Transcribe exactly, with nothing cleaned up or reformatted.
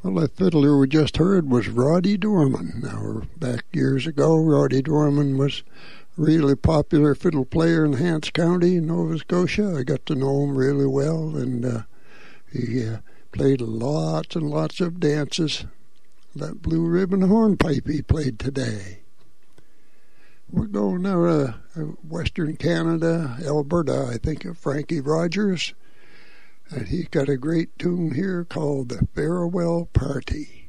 Well, that fiddler we just heard was Roddy Dorman. Now, back years ago, Roddy Dorman was a really popular fiddle player in Hants County, Nova Scotia. I got to know him really well, and uh, he uh, played lots and lots of dances. That blue ribbon hornpipe he played today. We're going now to uh, Western Canada, Alberta, I think, of Frankie Rogers. And he's got a great tune here called The Farewell Party.